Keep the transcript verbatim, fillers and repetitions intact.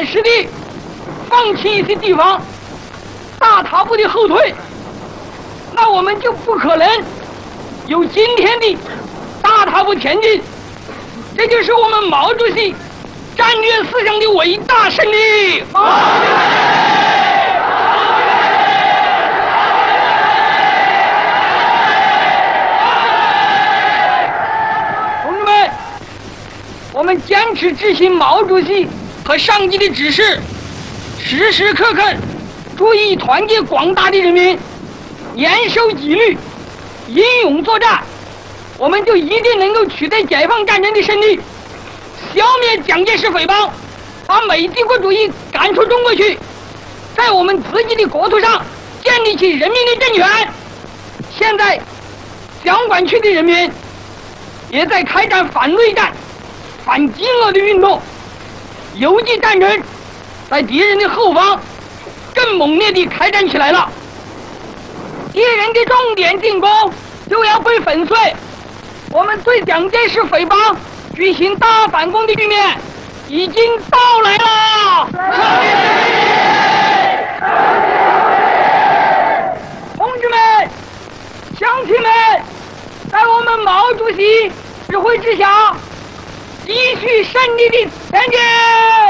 时地放弃一些地方，大踏步的后退，那我们就不可能有今天的大踏步前进。这就是我们毛主席战略思想的伟大胜利。同志们，我们坚持执行毛主席和上级的指示，时时刻刻注意团结广大的人民，严守纪律，英勇作战，我们就一定能够取得解放战争的胜利，消灭蒋介石匪帮，把美帝国主义赶出中国去，在我们自己的国土上建立起人民的政权。现在蒋管区的人民也在开展反内战、反饥饿的运动，游击战争在敌人的后方更猛烈地开展起来了。敌人的重点进攻就要被粉碎，我们对蒋介石匪帮举行大反攻的局面已经到来了。同志们、乡亲们，在我们毛主席指挥之下，继续胜利的前进。